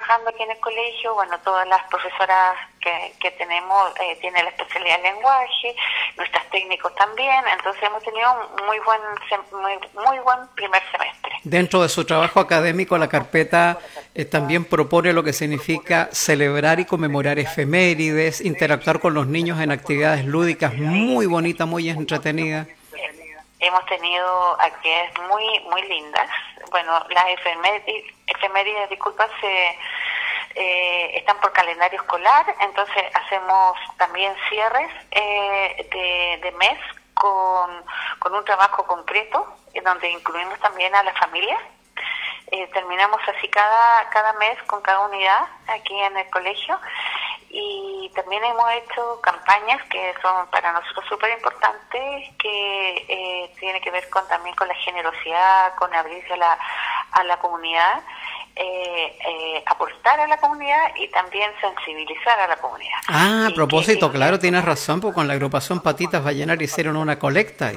trabajando aquí en el colegio. Bueno, todas las profesoras que tenemos tienen la especialidad en lenguaje, nuestros técnicos también, entonces hemos tenido un muy buen primer semestre. Dentro de su trabajo académico, la carpeta también propone lo que significa celebrar y conmemorar efemérides, interactuar con los niños en actividades lúdicas muy bonitas, muy entretenidas. Hemos tenido actividades muy lindas. Bueno, las efemérides, disculpa, están por calendario escolar, entonces hacemos también cierres de mes con un trabajo concreto, en donde incluimos también a las familias. Terminamos así cada mes con cada unidad aquí en el colegio, y también hemos hecho campañas que son para nosotros súper importantes, que tiene que ver también con la generosidad, con abrirse a la comunidad, aportar a la comunidad y también sensibilizar a la comunidad. A propósito, claro, tienes razón, porque con la agrupación Patitas Vallenar hicieron una colecta.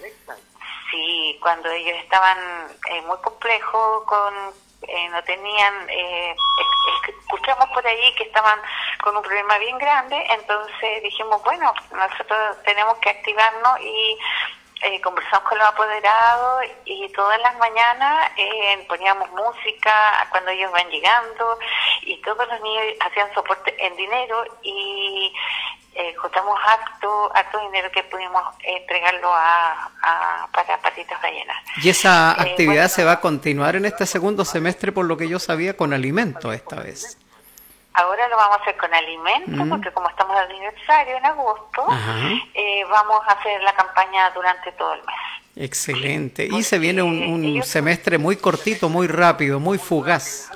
Sí, cuando ellos estaban muy complejos, no tenían, escuchamos por ahí que estaban con un problema bien grande, entonces dijimos, bueno, nosotros tenemos que activarnos y conversamos con los apoderados, y todas las mañanas poníamos música cuando ellos van llegando, y todos los niños hacían soporte en dinero, y juntamos harto dinero que pudimos entregarlo para Patitas Vallenar. Y esa actividad se va a continuar en este segundo semestre, por lo que yo sabía, con alimentos esta vez. Ahora lo vamos a hacer con alimentos, porque como estamos de aniversario en agosto, vamos a hacer la campaña durante todo el mes. Excelente. Y se viene un semestre muy cortito, muy rápido, muy fugaz.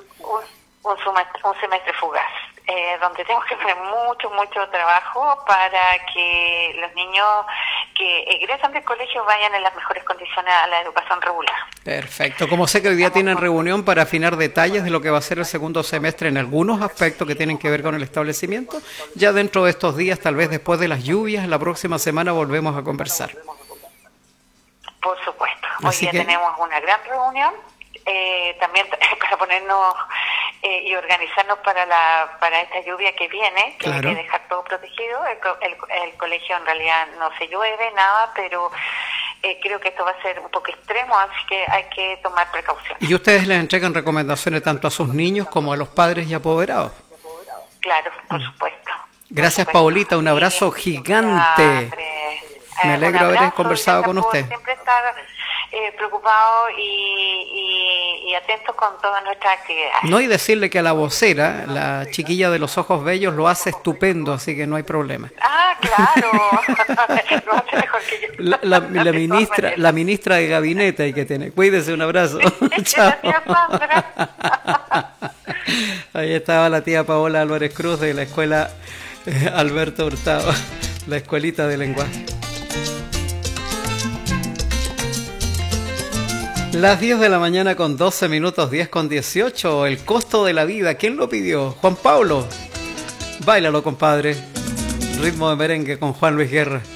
Un semestre fugaz, donde tenemos que poner mucho trabajo para que los niños que egresan del colegio vayan en las mejores condiciones a la educación regular. Perfecto. Como sé que hoy día tienen reunión para afinar detalles de lo que va a ser el segundo semestre en algunos aspectos que tienen que ver con el establecimiento, ya dentro de estos días, tal vez después de las lluvias, la próxima semana volvemos a conversar. Por supuesto. Hoy día tenemos una gran reunión, también para ponernos y organizarnos para esta lluvia que viene, que claro. Hay que dejar todo protegido. El colegio en realidad no se llueve, nada, pero creo que esto va a ser un poco extremo, así que hay que tomar precauciones. ¿Y ustedes les entregan recomendaciones tanto a sus niños como a los padres y apoderados? Claro, por supuesto. Gracias, Paulita, un abrazo gigante. Me alegro de haber conversado con usted. Siempre estar preocupados y atentos con todas nuestras actividades. No, y decirle que a la vocera, la chiquilla de los ojos bellos, lo hace estupendo, así que no hay problema. Ah, claro. Lo hace mejor que yo. La ministra de gabinete hay que tener. Cuídese, un abrazo. Chao. Ahí estaba la tía Paola Álvarez Cruz de la escuela Alberto Hurtado, la escuelita de lenguaje. Las 10 de la mañana con 12 minutos, 10 con 18. El costo de la vida. ¿Quién lo pidió? Juan Pablo. Báilalo, compadre. Ritmo de merengue con Juan Luis Guerra.